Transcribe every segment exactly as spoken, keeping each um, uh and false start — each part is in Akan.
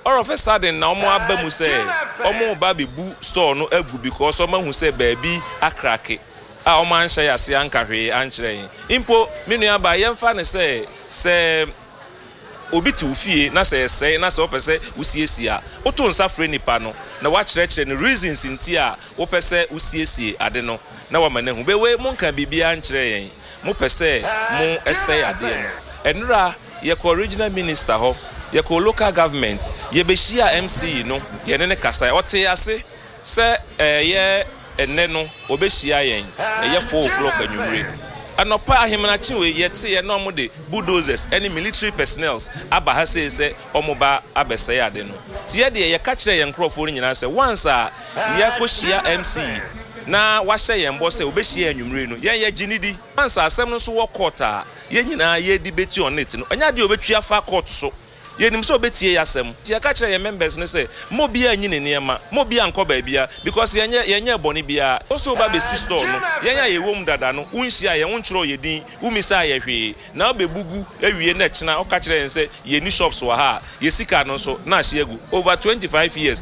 all of a sudden na omo aba mu say omo ba be bu store no agu because omo hu say baby akrake a omo anhye yase ankahwe ankyerɛ impo menu aba yemfa ne say say obi ti ufie na say say na say opese usiesia oto nsa frɛ nipa no na wa kyerɛkyerɛ ne reasons nti a opese usiesie ade no na wa mane hu be we monka bibia ankyerɛ yen mo pese mo essay ade no enra ye ko original minister ho ye ko local government ye be shia M C no ye ne ne kasa ote ase se eh ye enne no obehia yen na ye four o'clock anwumre anopa ahemnachi we ye te ye no mo de bulldozers any military personnel aba ha say say omoba abesay ade no ti ye de ye ka kire ye nkrofo nyina say once a ye ko shia M C na wa hye ye mbo say obehia anwumre no ye ye ginidi once asem no so wo court a ye nyina ye debate on it no anya de obetwa fa court so ye nim so betie yasem ti aka kire ye members ne say mo bia nyi ne niema mo bia nko ba bia because ye nye ye nye boni bia also ba be sister no ye nya ye wom dada no unhia ye wonchro ye din umisa ye hwe na obebugu awie na kina o ka kire ye say ye ni shops wa ha ye sika no so na hye egu over twenty-five years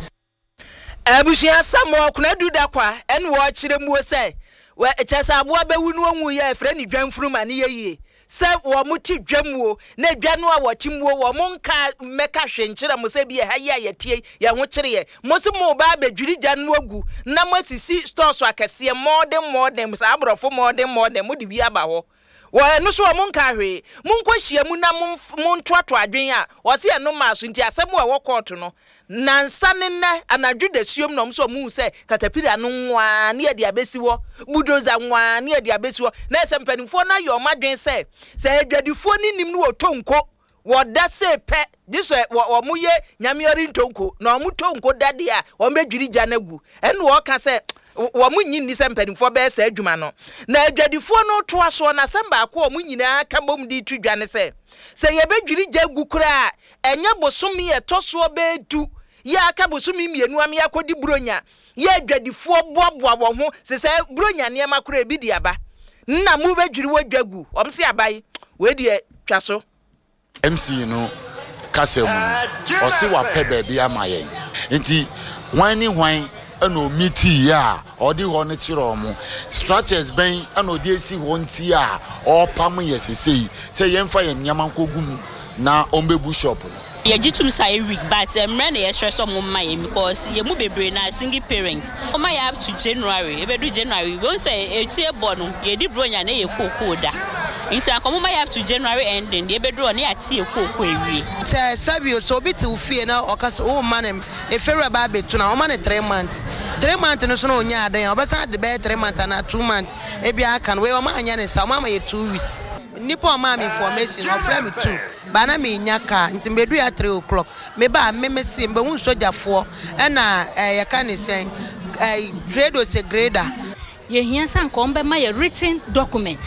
abushia samo kuna duda kwa ene wo kire mu say we echesa abo abewu no onwu ye efre ni dwanfuru ma ne ye se wo muti dwamuo na dwanu a wo timwo wo monka meka hwenkyere mo se bi ha ye ayetie ye ho kyere ye mo se mo ba badwiri dwanu agu na mo sisi store so akese modern modern sa abrofo modern modern mo de bi aba ho wo no so wo monka hwe monko hia mu na mo ntoato adwen a wo se no ma so nti asem wo court no nansa ne na anadwu da suom no so mu se katapira no nwa ne de abesi wo budoza nwa ne de abesi wo na sempanifo na yo madwen se se adwadifo ni nim no otonko wo da se pe diso wo mu ye nyamiori ntonko na mu tonko dade a wo medwiri gya nagu ene wo ka se wo mu nyi ni sempanifo be se adwuma no na adwadifo no to aso na semba akọ wo mu nyina ka bom di tudwane se se ye bedwiri gya gu kura enya bosomi e toso be du ya aka bosomi mienu am ya kodi bronya ya adwadifo boaboa wo ho se se bronya ne ma kura bi di aba na mu bedwiri wo dwagu om se abai we di twa so M C no kasem o se wa pe ba bia mayen nti hwan ni hwan eno miti ya odi ho ne kire omo structures ben eno di esi ho nti a o pam yesesei se yemfa ye nyama nkogum na ombebu shop no ye jitum say week but emre na ye stress on my because ye mu bebre na single parent o my up to January e be do January we say etie bono ye di bronya na ye kokoo da nti akomo my up to January ending ye be do na ya tie kokoo ewie say sabio so bit ufie na okasa o manem e fere ba betu na o man three months three months no so no nya adan obesa de be three months na two months e bia kan we o ma anya ne sa o ma ye two weeks nipo o ma information o frame two bana me nyaka nti medu ya three o'clock me ba me me sim be hu sojafo e na e ka ne sen e grade o se grader ye hia san ko mbe ma ye written document